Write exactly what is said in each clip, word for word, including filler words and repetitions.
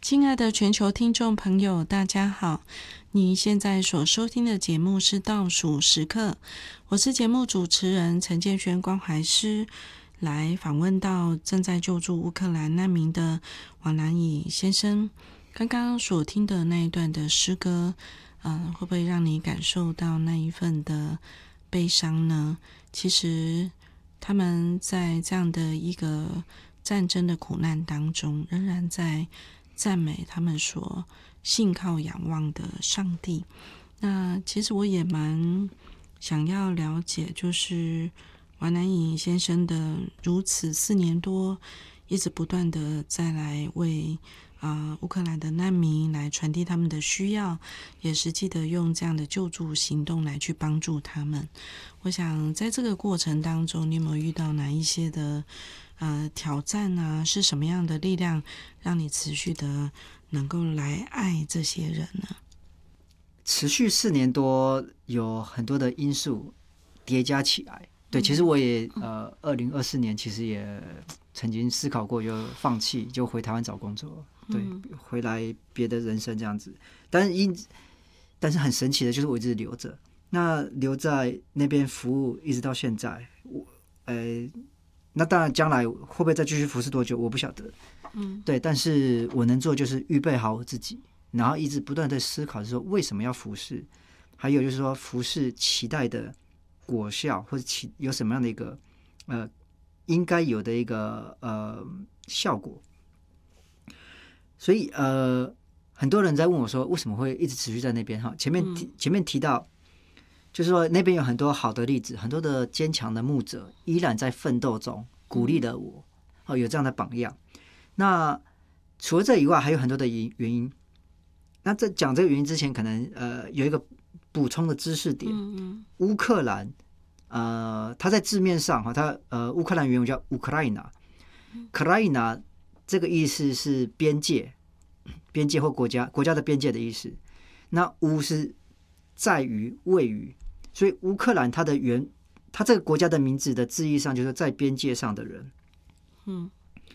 亲爱的全球听众朋友，大家好！你现在所收听的节目是倒数时刻，我是节目主持人陈建轩关怀师，来访问到正在救助乌克兰难民的王南乙先生。刚刚所听的那一段的诗歌，呃，会不会让你感受到那一份的悲伤呢？其实他们在这样的一个战争的苦难当中，仍然在赞美他们所信靠仰望的上帝。那其实我也蛮想要了解，就是王南乙先生的如此四年多一直不断的再来为呃乌克兰的难民来传递他们的需要，也实际的用这样的救助行动来去帮助他们。我想在这个过程当中，你有没有遇到哪一些的呃挑战啊？是什么样的力量让你持续的能够来爱这些人呢？ 持续四年多，有很多的因素叠加起来。对，其实我也呃，二零二四年其实也曾经思考过，就放弃，就回台湾找工作，对，回来别的人生这样子。但是因但是很神奇的就是我一直留着，那留在那边服务一直到现在。我呃，那当然将来会不会再继续服侍多久，我不晓得。嗯，对，但是我能做就是预备好我自己。然后一直不断的思考，说为什么要服侍，还有就是说服侍期待的果效，或者期有什么样的一个呃应该有的一个呃效果。所以呃，很多人在问我说，为什么会一直持续在那边？哈，前面提、嗯、前面提到，就是说那边有很多好的例子，很多的坚强的牧者依然在奋斗中，鼓励了我。哦，有这样的榜样。那除了这以外，还有很多的原因。那在讲这个原因之前，可能呃有一个补充的知识点。嗯嗯乌克兰，呃，它在字面上哈，它呃乌克兰原文叫乌克兰纳，克拉伊纳这个意思是边界、边界或国家、国家的边界的意思。那乌是在于、位于，所以乌克兰它的原，它这个国家的名字的字义上就是在边界上的人。嗯。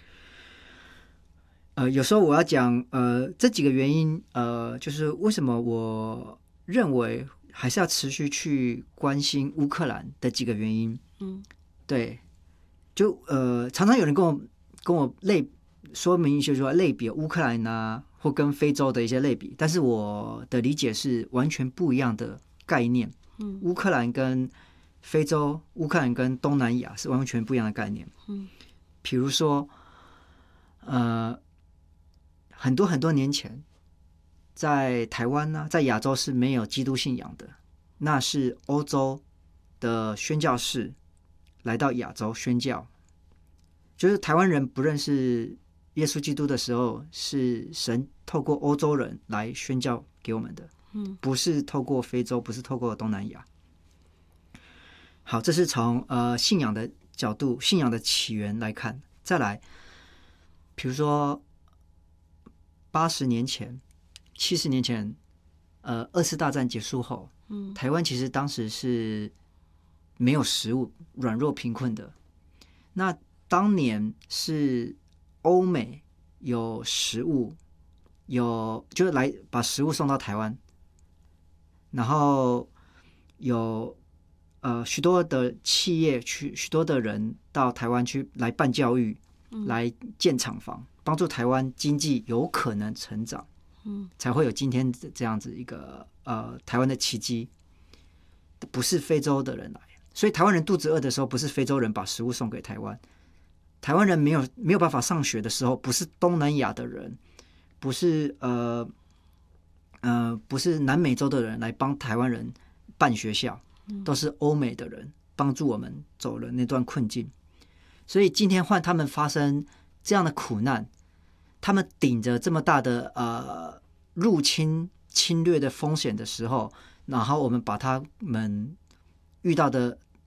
呃，有时候我要讲，呃，这几个原因，呃，就是为什么我认为还是要持续去关心乌克兰的几个原因。嗯，对，就呃，常常有人跟我跟我类说明一些说类比乌克兰啊，或跟非洲的一些类比，但是我的理解是完全不一样的概念。嗯，乌克兰跟非洲、乌克兰跟东南亚是完全不一样的概念。嗯，比如说，呃。很多很多年前，在台湾呢、啊，在亚洲是没有基督信仰的，那是欧洲的宣教士来到亚洲宣教。就是台湾人不认识耶稣基督的时候，是神透过欧洲人来宣教给我们的，嗯，不是透过非洲，不是透过东南亚。好，这是从呃信仰的角度、信仰的起源来看。再来，比如说。八十年前、七十年前，呃，二次大战结束后，嗯，台湾其实当时是没有食物、软弱贫困的。那当年是欧美有食物，有就是来把食物送到台湾，然后有呃许多的企业去，许多的人到台湾去来办教育，嗯、来建厂房。帮助台湾经济有可能成长，嗯，才会有今天这样子一个呃台湾的奇迹。不是非洲的人来，所以台湾人肚子饿的时候，不是非洲人把食物送给台湾；台湾人没有没有办法上学的时候，不是东南亚的人，不是呃呃不是南美洲的人来帮台湾人办学校，都是欧美的人帮助我们走了那段困境。所以今天换他们发生这样的苦难。他们顶着这么大的呃入侵侵略的风险的时候，然后我们把他们遇到的